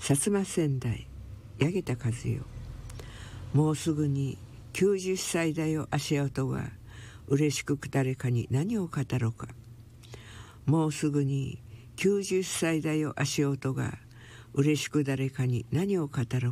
薩摩川内八木田和代。もうすぐに90歳だよ足音が嬉しく誰かに何を語ろうか。もうすぐに90歳だよ足音が嬉しく誰かに何を語ろうか。